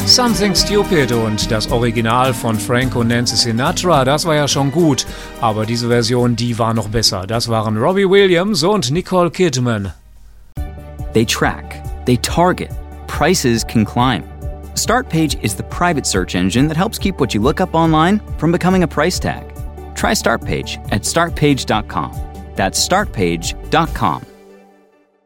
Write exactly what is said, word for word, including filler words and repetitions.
Something Stupid und das Original von Frank und Nancy Sinatra, das war ja schon gut. Aber diese Version, die war noch besser. Das waren Robbie Williams und Nicole Kidman. They track, they target, prices can climb. Startpage is the private search engine that helps keep what you look up online from becoming a price tag. Try Startpage at startpage dot com. That's startpage dot com.